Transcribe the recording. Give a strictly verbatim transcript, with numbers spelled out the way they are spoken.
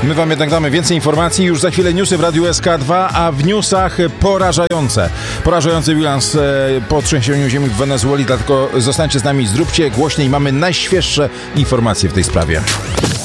My wam jednak damy więcej informacji. Już za chwilę newsy w Radiu S K dwa, a w newsach porażające. Porażający bilans po trzęsieniu ziemi w Wenezueli, dlatego zostańcie z nami, zróbcie głośniej. Mamy najświeższe informacje w tej sprawie.